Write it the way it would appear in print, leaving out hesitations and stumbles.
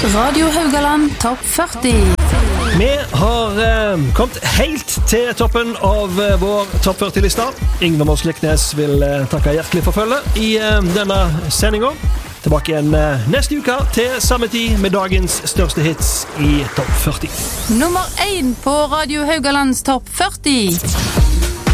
Radio Haugaland Topp 40. Vi har kommet helt til toppen av vår Topp 40-lista. Ingvar Morsliknes vil takke hjertelig for følget i denne sendingen. Tilbake igjen neste uke til samme tid med dagens største hits i Topp 40. Nummer 1 på Radio Haugalands Topp 40.